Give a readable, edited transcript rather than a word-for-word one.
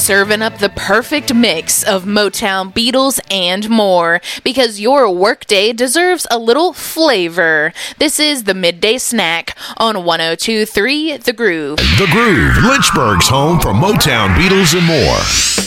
serving up the perfect mix of Motown, Beatles, and more, because your workday deserves a little flavor. This is the Midday Snack on 102.3 The Groove. The Groove, Lynchburg's home for Motown, Beatles, and more.